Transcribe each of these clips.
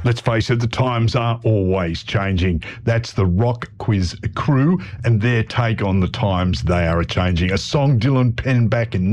Let's face it, the times are always changing. That's the Rock Quiz crew and their take on the times they are changing. A song Dylan penned back in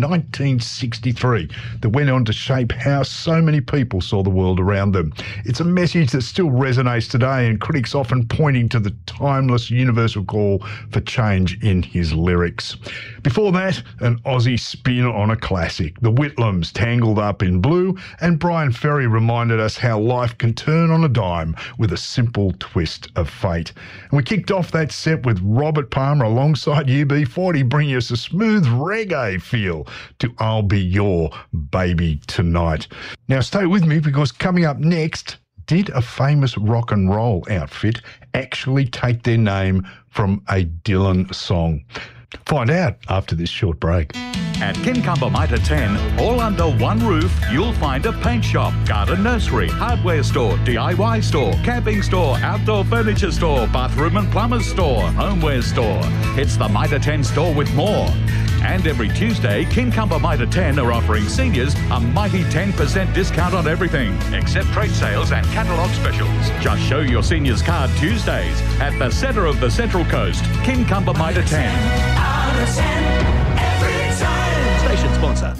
1963 that went on to shape how so many people saw the world around them. It's a message that still resonates today, and critics often pointing to the timeless universal call for change in his lyrics. Before that, an Aussie spin on a classic, the Whitlams, Tangled Up in Blue, and Brian Ferry reminded us how life can turn on a dime with a simple twist of fate. And we kicked off that set with Robert Palmer alongside UB40 bringing us a smooth reggae feel to I'll Be Your Baby Tonight. Now stay with me, because coming up next, did a famous rock and roll outfit actually take their name from a Dylan song? Find out after this short break. At Kincumber Mitre 10, all under one roof, you'll find a paint shop, garden nursery, hardware store, DIY store, camping store, outdoor furniture store, bathroom and plumber's store, homeware store. It's the Mitre 10 store with more. And every Tuesday, Kincumber Mitre 10 are offering seniors a mighty 10% discount on everything, except trade sales and catalogue specials. Just show your seniors card Tuesdays at the centre of the Central Coast, Kincumber Mitre 10. Out of 10, every time. Station sponsor.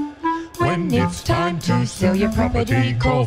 When it's time to sell your property, call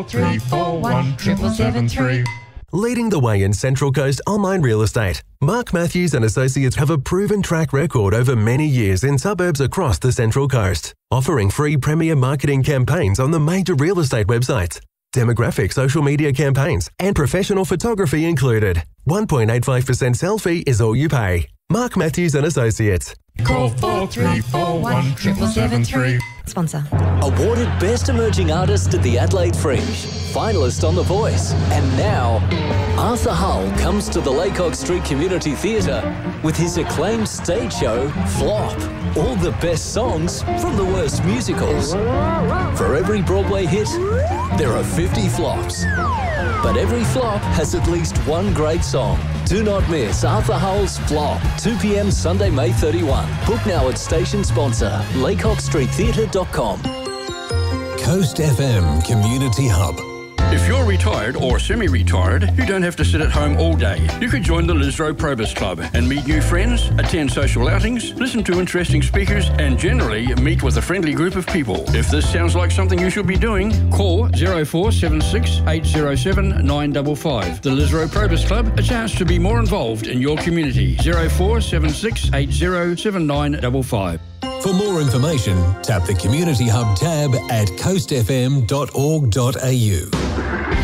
4341 7773. Leading the way in Central Coast online real estate, Mark Matthews and Associates have a proven track record over many years in suburbs across the Central Coast, offering free premier marketing campaigns on the major real estate websites, demographic social media campaigns, and professional photography included. 1.85% sell fee is all you pay. Mark Matthews and Associates. Call 4341 7773. Sponsor. Awarded Best Emerging Artist at the Adelaide Fringe. Finalist on The Voice. And now, Arthur Hull comes to the Laycock Street Community Theatre with his acclaimed stage show, Flop. All the best songs from the worst musicals. For every Broadway hit, there are 50 flops. But every flop has at least one great song. Do not miss Arthur Hull's Flop, 2 p.m. Sunday, May 31. Book now at station sponsor, laycockstreettheatre.com. Coast FM Community Hub. If you're retired or semi-retired, you don't have to sit at home all day. You could join the Lisro Probus Club and meet new friends, attend social outings, listen to interesting speakers, and generally meet with a friendly group of people. If this sounds like something you should be doing, call 0476 807 955. The Lisro Probus Club, a chance to be more involved in your community. 0476 807 955. For more information, tap the Community Hub tab at coastfm.org.au.